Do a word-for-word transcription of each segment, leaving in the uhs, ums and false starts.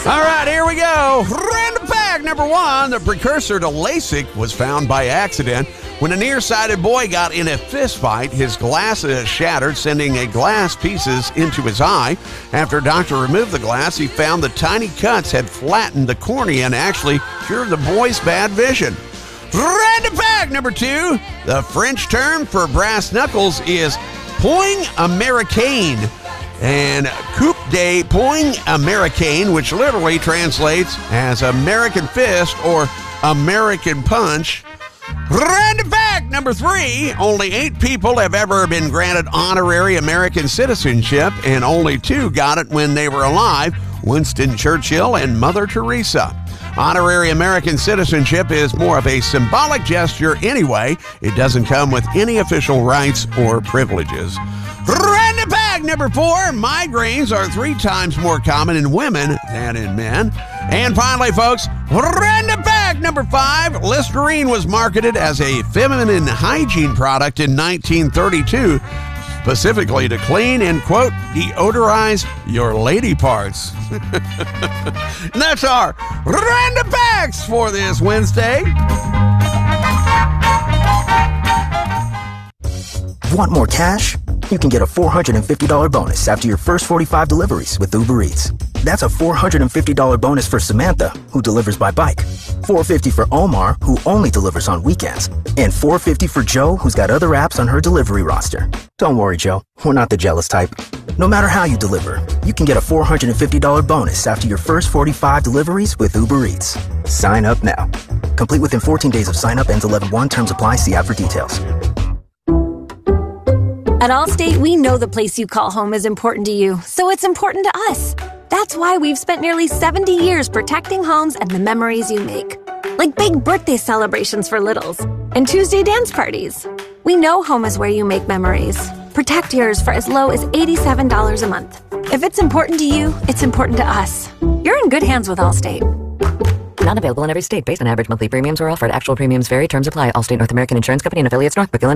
All right, here we go. Random fact number one. The precursor to LASIK was found by accident. When a nearsighted boy got in a fist fight, his glasses shattered, sending a glass pieces into his eye. After a doctor removed the glass, he found the tiny cuts had flattened the cornea and actually cured the boy's bad vision. Random fact number two. The French term for brass knuckles is poing américain. And coup de poing américain, which literally translates as American fist or American punch. Random fact number three. Only eight people have ever been granted honorary American citizenship, and only two got it when they were alive: Winston Churchill and Mother Teresa. Honorary American citizenship is more of a symbolic gesture anyway. It doesn't come with any official rights or privileges. Random fact number four. Migraines are three times more common in women than in men. And finally, folks, random fact number five. Listerine was marketed as a feminine hygiene product in nineteen thirty-two, specifically to clean and, quote, deodorize your lady parts. And that's our random facts for this Wednesday. Want more cash? You can get a four hundred fifty dollars bonus after your first forty-five deliveries with Uber Eats. That's a four hundred fifty dollars bonus for Samantha, who delivers by bike, four hundred fifty dollars for Omar, who only delivers on weekends, and four hundred fifty dollars for Joe, who's got other apps on her delivery roster. Don't worry, Joe. We're not the jealous type. No matter how you deliver, you can get a four hundred fifty dollars bonus after your first forty-five deliveries with Uber Eats. Sign up now. Complete within fourteen days of sign up. Ends eleven one. Terms apply. See app for details. At Allstate, we know the place you call home is important to you, so it's important to us. That's why we've spent nearly seventy years protecting homes and the memories you make. Like big birthday celebrations for littles and Tuesday dance parties. We know home is where you make memories. Protect yours for as low as eighty-seven dollars a month. If it's important to you, it's important to us. You're in good hands with Allstate. Not available in every state. Based on average monthly premiums or offered. Actual premiums vary. Terms apply. Allstate North American Insurance Company and affiliates, Northbrook, Illinois.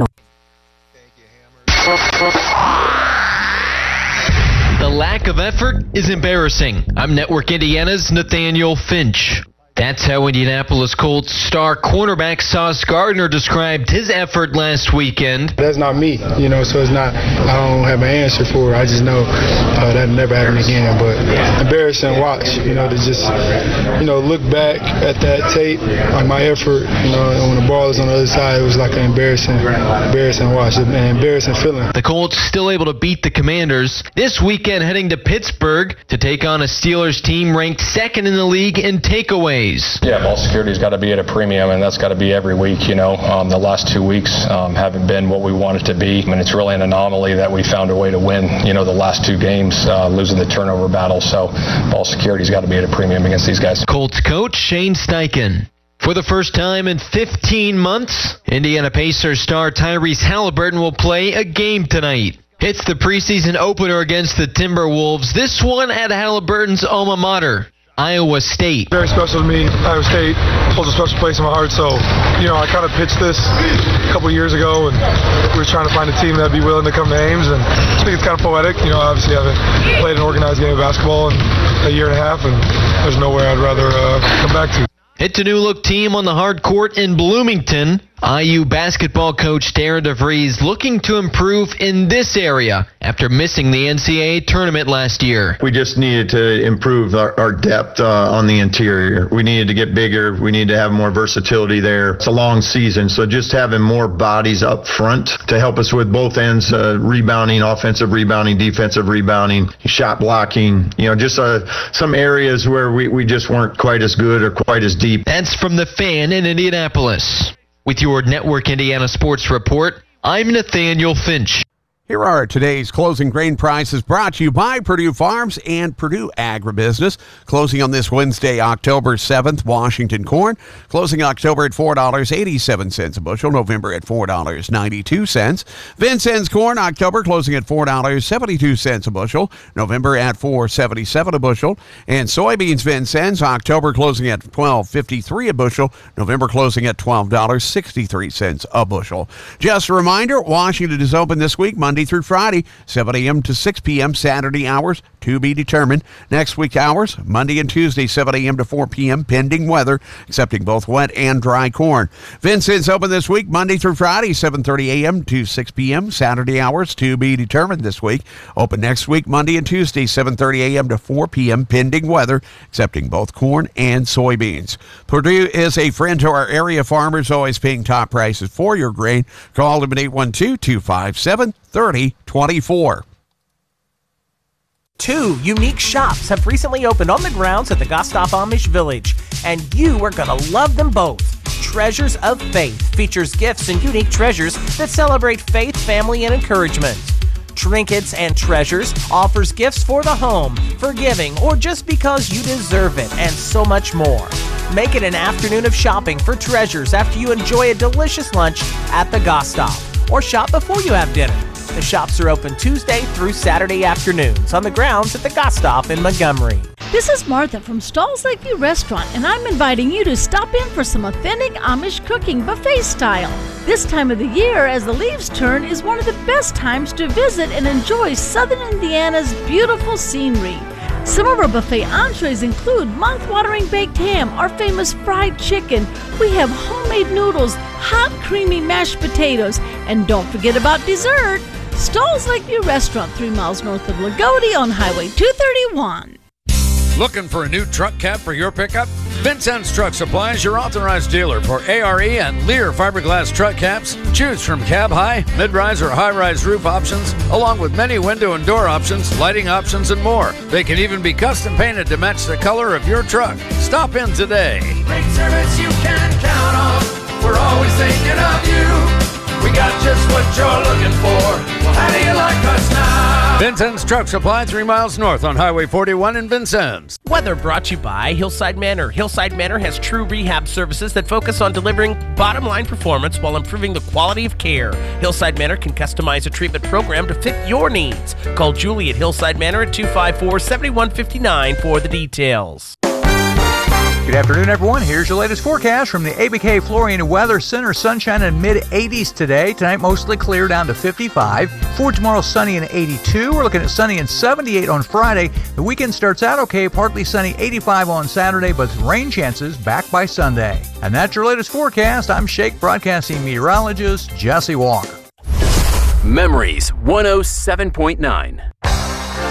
The lack of effort is embarrassing. I'm Network Indiana's Nathaniel Finch. That's how Indianapolis Colts star cornerback Sauce Gardner described his effort last weekend. That's not me, you know, so it's not, I don't have an answer for it. I just know uh, that'll never happen again. But embarrassing watch, you know, to just, you know, look back at that tape, like my effort, you know, when the ball is on the other side, it was like an embarrassing, embarrassing watch, an embarrassing feeling. The Colts still able to beat the Commanders. This weekend heading to Pittsburgh to take on a Steelers team ranked second in the league in takeaways. Yeah, ball security's got to be at a premium, and that's got to be every week. You know, um, the last two weeks um, haven't been what we want it to be. I mean, it's really an anomaly that we found a way to win, you know, the last two games, uh, losing the turnover battle. So ball security's got to be at a premium against these guys. Colts coach Shane Steichen. For the first time in fifteen months, Indiana Pacers star Tyrese Halliburton will play a game tonight. It's the preseason opener against the Timberwolves, this one at Halliburton's alma mater, Iowa State. Very special to me. Iowa State holds a special place in my heart. So, you know, I kind of pitched this a couple years ago, and we were trying to find a team that'd be willing to come to Ames. And I think it's kind of poetic. You know, obviously I haven't played an organized game of basketball in a year and a half, and there's nowhere I'd rather uh, come back to. It's a new-look team on the hard court in Bloomington. I U basketball coach Darren DeVries looking to improve in this area after missing the N C double A tournament last year. We just needed to improve our, our depth uh, on the interior. We needed to get bigger. We needed to have more versatility there. It's a long season, so just having more bodies up front to help us with both ends, uh, rebounding, offensive rebounding, defensive rebounding, shot blocking, you know, just uh, some areas where we, we just weren't quite as good or quite as deep. That's from the Fan in Indianapolis. With your Network Indiana Sports Report, I'm Nathaniel Finch. Here are today's closing grain prices brought to you by Purdue Farms and Purdue Agribusiness. Closing on this Wednesday, October seventh, Washington corn. Closing October at four dollars and eighty-seven cents a bushel. November at four dollars and ninety-two cents. Vincennes corn, October closing at four dollars and seventy-two cents a bushel. November at four dollars and seventy-seven cents a bushel. And soybeans Vincennes, October closing at twelve dollars and fifty-three cents a bushel. November closing at twelve dollars and sixty-three cents a bushel. Just a reminder, Washington is open this week, Monday through Friday, seven a.m. to six p.m. Saturday hours, to be determined. Next week hours, Monday and Tuesday, seven a.m. to four p.m., pending weather, accepting both wet and dry corn. Vincent's open this week, Monday through Friday, seven thirty a.m. to six p.m. Saturday hours to be determined this week. Open next week, Monday and Tuesday, seven thirty a.m. to four p.m., pending weather, accepting both corn and soybeans. Purdue is a friend to our area farmers, always paying top prices for your grain. Call them at eight one two, two five seven, three oh two four. Two unique shops have recently opened on the grounds at the Gostoff Amish Village, and you are going to love them both. Treasures of Faith features gifts and unique treasures that celebrate faith, family, and encouragement. Trinkets and Treasures offers gifts for the home, for giving, or just because you deserve it, and so much more. Make it an afternoon of shopping for treasures after you enjoy a delicious lunch at the Gostoff, or shop before you have dinner. The shops are open Tuesday through Saturday afternoons on the grounds at the Gostoff in Montgomery. This is Martha from Stalls Lakeview Restaurant, and I'm inviting you to stop in for some authentic Amish cooking buffet style. This time of the year, as the leaves turn, is one of the best times to visit and enjoy Southern Indiana's beautiful scenery. Some of our buffet entrees include mouth-watering baked ham, our famous fried chicken. We have homemade noodles, hot creamy mashed potatoes, and don't forget about dessert. Stalls Lakeview Restaurant, three miles north of Lagodi on Highway two thirty-one. Looking for a new truck cab for your pickup? Vincent's Truck Supply is your authorized dealer for A R E and Lear fiberglass truck caps. Choose from cab high, mid-rise, or high-rise roof options, along with many window and door options, lighting options, and more. They can even be custom painted to match the color of your truck. Stop in today. Great service you can count on. We're always thinking of you. We got just what you're looking for. Well, how do you like us now? Vincent's Truck Supply, three miles north on Highway forty-one in Vincennes. Weather brought to you by Hillside Manor. Hillside Manor has true rehab services that focus on delivering bottom-line performance while improving the quality of care. Hillside Manor can customize a treatment program to fit your needs. Call Julie at Hillside Manor at two five four, seven one five nine for the details. Good afternoon, everyone. Here's your latest forecast from the A B K Florian Weather Center. Sunshine in mid eighties today. Tonight, mostly clear down to fifty-five. For tomorrow, sunny and eighty-two. We're looking at sunny and seventy-eight on Friday. The weekend starts out okay, partly sunny, eighty-five on Saturday, but rain chances back by Sunday. And that's your latest forecast. I'm Shake Broadcasting meteorologist Jesse Walker. Memories one oh seven point nine.